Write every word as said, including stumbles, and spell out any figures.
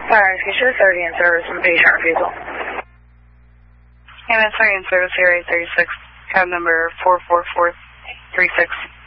Fire Future thirty in service from patient refusal. A M S thirty in service, here eight thirty-six, cab number four four four three six.